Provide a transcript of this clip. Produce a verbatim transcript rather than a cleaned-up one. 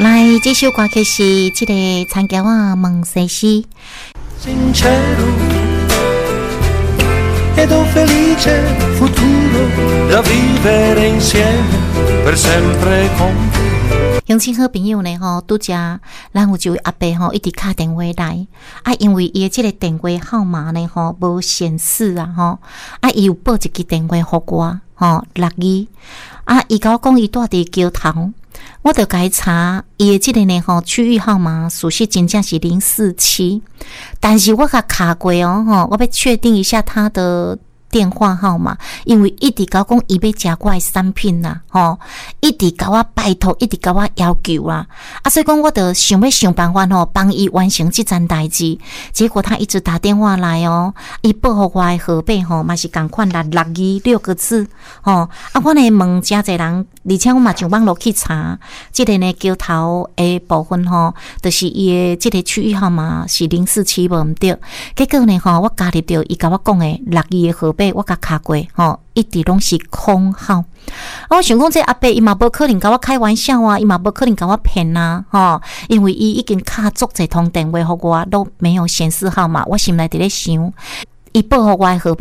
来，这首歌曲是这个参加我问西西。 Sincero ed ho felice futuro da vivere insieme per sempre con te。 乡亲好朋友呢吼，拄则咱有一位阿伯吼，一直打电话来啊，因为伊即个电话号码呢吼无显示啊吼，啊伊有报一支电话互我吼，六二啊，伊甲我讲伊住伫桥头。我就该查伊的这个呢吼区域号码，属实真正是零四七，但是我甲卡过哦吼，我要确定一下他的电话号码，因为一直甲我讲伊要食我的产品啦，吼，一直甲我拜托，一直甲我要求啦，啊，所以讲我就想要想办法吼，帮伊完成这件代志。结果他一直打电话来哦，伊报互我的号码吼，嘛是共款啦，六二六个字吼，啊，我呢问真侪人，而且我嘛上网络去查，这个呢桥头的部分吼，就是伊的这个区域号码是零四七无毋对，结果呢吼，我加入到伊甲我讲的六二的号码。我甲卡过吼，一直拢是空号。我想讲这阿伯伊嘛无可能甲我开玩笑啊，伊嘛无可能甲我骗啊，吼，因为伊已经卡足一通电话互我都没有显示号码，我心内伫咧想，伊报互我的号码。